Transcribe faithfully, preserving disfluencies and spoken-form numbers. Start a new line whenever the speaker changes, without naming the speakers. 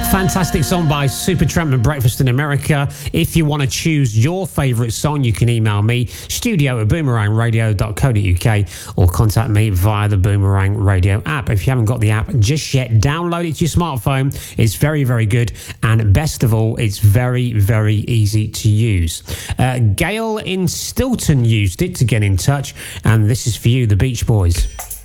Fantastic song by Supertramp and Breakfast in America. If you want to choose your favourite song, you can email me, studio at boomerang radio dot co dot uk, or contact me via the Boomerang Radio app. If you haven't got the app just yet, download it to your smartphone. It's very, very good. And best of all, it's very, very easy to use. Uh, Gail in Stilton used it to get in touch. And this is for you, the Beach Boys.